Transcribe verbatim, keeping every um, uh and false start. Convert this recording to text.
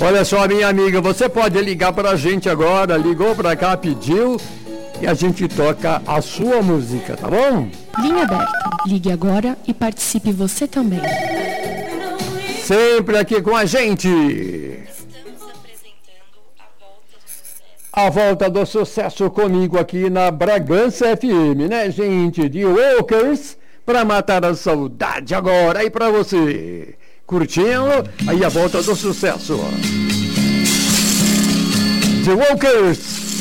Olha só, minha amiga, você pode ligar pra gente agora, ligou pra cá, pediu, e a gente toca a sua música, tá bom? Linha aberta. Ligue agora e participe você também. Sempre aqui com a gente. A volta do sucesso comigo aqui na Bragança F M, né, gente? De Walkers, pra matar a saudade agora aí pra você. Curtindo? Aí a volta do sucesso. The Walkers.